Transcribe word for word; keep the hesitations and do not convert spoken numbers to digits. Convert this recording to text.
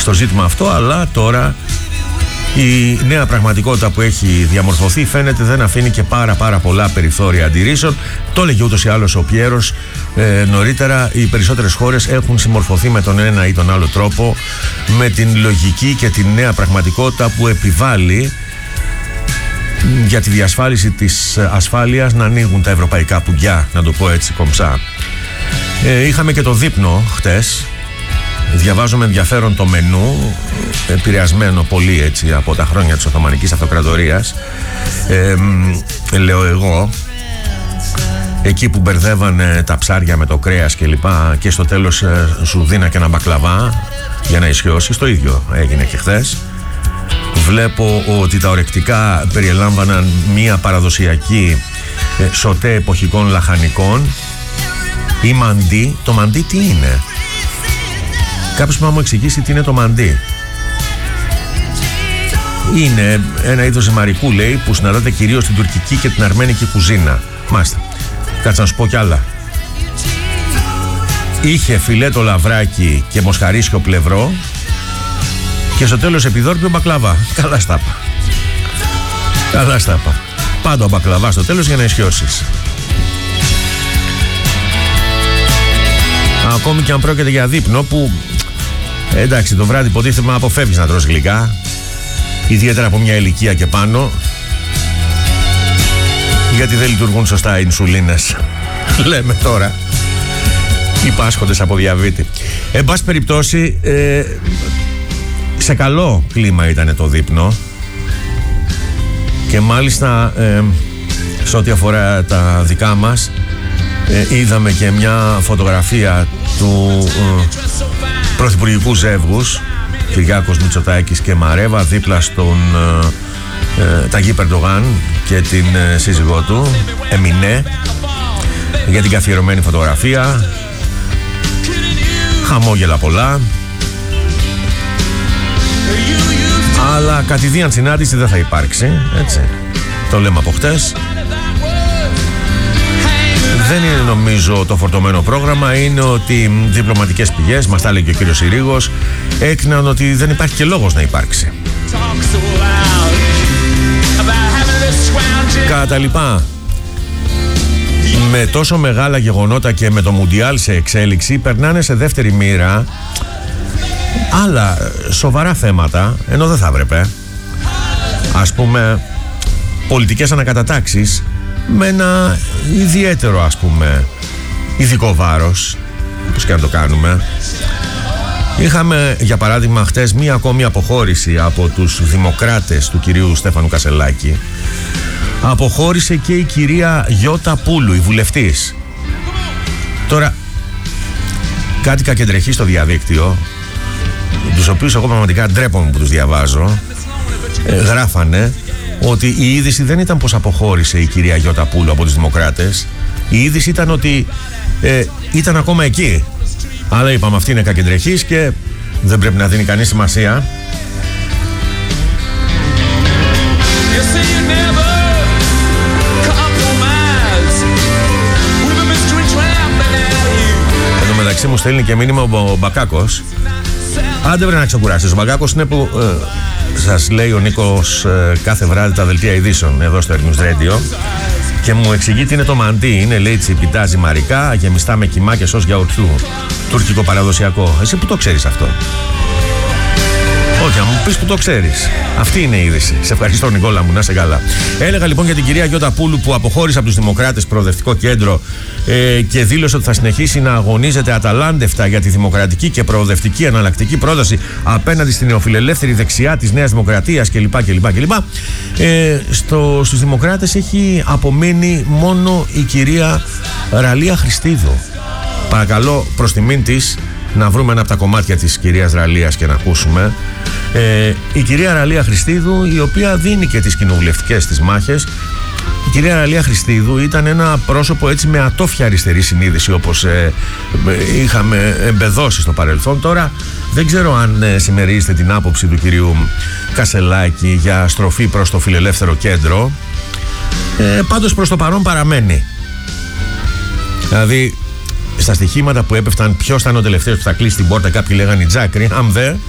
στο ζήτημα αυτό, αλλά τώρα η νέα πραγματικότητα που έχει διαμορφωθεί φαίνεται δεν αφήνει και πάρα πάρα πολλά περιθώρια αντιρρήσεων. Το έλεγε ούτως ή άλλως ο Πιέρος ε, νωρίτερα. Οι περισσότερες χώρες έχουν συμμορφωθεί με τον ένα ή τον άλλο τρόπο με την λογική και την νέα πραγματικότητα που επιβάλλει για τη διασφάλιση της ασφάλειας να ανοίγουν τα ευρωπαϊκά πουγκιά, να το πω έτσι κομψά. Ε, είχαμε και το δείπνο χτες. Διαβάζω με ενδιαφέρον το μενού, επηρεασμένο πολύ έτσι από τα χρόνια της Οθωμανικής Αυτοκρατορίας. Ε, λέω εγώ, εκεί που μπερδεύανε τα ψάρια με το κρέας και λοιπά, και στο τέλος ε, σου δίνα και ένα μπακλαβά για να ισιώσεις. Το ίδιο έγινε και χθες. Βλέπω ότι τα ορεκτικά περιελάμβαναν μία παραδοσιακή ε, σοτέ εποχικών λαχανικών ή μαντί. Το μαντί τι είναι? Κάποιος που να μου εξηγήσει τι είναι το μαντί. Είναι ένα είδος ζυμαρικού, λέει, που συναντάται κυρίως στην τουρκική και την αρμένικη κουζίνα. Μάλιστα. Κάτσε να σου πω κι άλλα. Είχε φιλέτο λαβράκι και μοσχαρίσιο πλευρό και στο τέλος επιδόρπιο μπακλαβά. Καλά στα πα. Καλά στα πα. Πάντα ο μπακλαβά στο τέλος για να ισιώσεις. Ακόμη και αν πρόκειται για δείπνο που, εντάξει, το βράδυ υποτίθεται αποφεύγεις να τρως γλυκά, ιδιαίτερα από μια ηλικία και πάνω, γιατί δεν λειτουργούν σωστά οι ινσουλίνες. Λέμε τώρα οι πάσχοντες από διαβήτη. Εν πάση περιπτώσει, ε, σε καλό κλίμα ήταν το δείπνο και μάλιστα ε, σε ό,τι αφορά τα δικά μας, ε, είδαμε και μια φωτογραφία του ε, πρωθυπουργικού ζεύγους Κυριάκος Μητσοτάκης και Μαρέβα δίπλα στον ε, ε, Ταγί Περντογάν και την ε, σύζυγό του Εμινέ, για την καθιερωμένη φωτογραφία. Χαμόγελα πολλά, αλλά κατηδίαν συνάντηση δεν θα υπάρξει, έτσι. Το λέμε από χτες. Δεν είναι νομίζω το φορτωμένο πρόγραμμα. Είναι ότι διπλωματικές πηγές, μας τα έλεγε και ο κύριος Συρίγος, έκριναν ότι δεν υπάρχει και λόγος να υπάρξει. Κατά λοιπά, με τόσο μεγάλα γεγονότα και με το Μουντιάλ σε εξέλιξη, περνάνε σε δεύτερη μοίρα άλλα σοβαρά θέματα, ενώ δεν θα έπρεπε. Ας πούμε, πολιτικές ανακατατάξεις με ένα ιδιαίτερο, ας πούμε, ειδικό βάρος, όπως και να το κάνουμε. Είχαμε, για παράδειγμα, χτες μία ακόμη αποχώρηση από τους δημοκράτες του κυρίου Στέφανου Κασελάκη. Αποχώρησε και η κυρία Γιώτα Πούλου, η βουλευτής. Τώρα, κάτι κακεντρεχεί στο διαδίκτυο, τους οποίους εγώ πραγματικά ντρέπομαι που τους διαβάζω, ε, γράφανε ότι η είδηση δεν ήταν πως αποχώρησε η κυρία Γιώτα Πούλου από τους δημοκράτες. Η είδηση ήταν ότι ε, ήταν ακόμα εκεί. Αλλά είπαμε, αυτή είναι κακεντρεχής και δεν πρέπει να δίνει κανείς σημασία. Εν τω μεταξύ μου στέλνει και μήνυμα ο Μπακάκος. Άντε βρε να ξεκουράσεις. Ο Μπακάκος είναι που ε, σας λέει ο Νίκος ε, κάθε βράδυ τα δελτία ειδήσεων εδώ στο News Radio και μου εξηγεί τι είναι το μαντί. Είναι, λέει, τσιπιτά ζυμαρικά γεμιστά με κιμά και σως γιαουρτιού. Τουρκικό παραδοσιακό. Εσύ που το ξέρεις αυτό? Όχι, αν μου πεις που το ξέρεις. Αυτή είναι η είδηση. Σε ευχαριστώ, Νικόλα μου, να είσαι καλά. Έλεγα λοιπόν για την κυρία Γιώτα Πούλου που αποχώρησε από τους Δημοκράτες Προοδευτικό Κέντρο ε, και δήλωσε ότι θα συνεχίσει να αγωνίζεται αταλάντευτα για τη δημοκρατική και προοδευτική εναλλακτική πρόταση απέναντι στην νεοφιλελεύθερη δεξιά της Νέας Δημοκρατίας κλπ. κλπ, κλπ. Ε, στο, στους Δημοκράτες έχει απομείνει μόνο η κυρία Ραλία Χριστίδου. Παρακαλώ, προς τιμήν της, να βρούμε ένα από τα κομμάτια της κυρίας Ραλίας και να ακούσουμε. Ε, η κυρία Ραλία Χριστίδου, η οποία δίνει και τις κοινοβουλευτικές της μάχες. Η κυρία Ραλία Χριστίδου ήταν ένα πρόσωπο έτσι με ατόφια αριστερή συνείδηση, όπως ε, ε, είχαμε εμπεδώσει στο παρελθόν. Τώρα δεν ξέρω αν ε, συμμερίζετε την άποψη του κυρίου Κασελάκη για στροφή προς το φιλελεύθερο κέντρο. Ε, πάντως προς το παρόν παραμένει. Δηλαδή, στα στοιχήματα που έπεφταν ποιος ήταν ο τελευταίος που θα κλείσει την πόρτα, κάποιοι λέγανε Τζάκρη, I'm there.